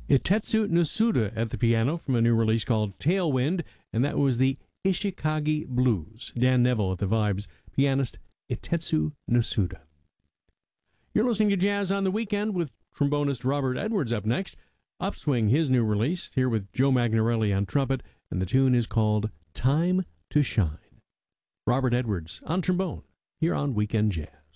Itetsu Nasuda at the piano from a new release called Tailwind, and that was the Ishikagi Blues. Dan Neville at the vibes, pianist Itetsu Nasuda. You're listening to Jazz on the Weekend with trombonist Robert Edwards up next. Upswing, his new release, here with Joe Magnarelli on trumpet, and the tune is called Time to Shine. Robert Edwards on trombone, here on Weekend Jazz.